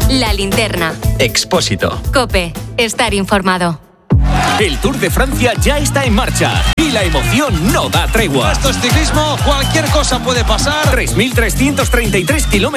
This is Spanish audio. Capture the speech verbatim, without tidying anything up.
La Linterna. Expósito. COPE. Estar informado. El Tour de Francia ya está en marcha y la emoción no da tregua. Esto es ciclismo, cualquier cosa puede pasar. tres mil trescientos treinta y tres kilómetros